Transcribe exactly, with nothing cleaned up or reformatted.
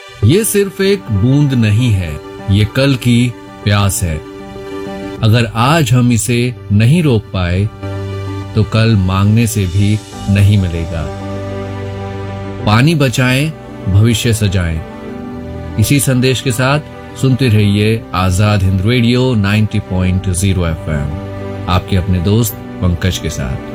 ये सिर्फ एक बूंद नहीं है, ये कल की प्यास है। अगर आज हम इसे नहीं रोक पाए तो कल मांगने से भी नहीं मिलेगा। पानी बचाएं, भविष्य सजाएं। इसी संदेश के साथ सुनते रहिए आजाद हिंद रेडियो नब्बे पॉइंट शून्य एफ एम, आपके अपने दोस्त पंकज के साथ।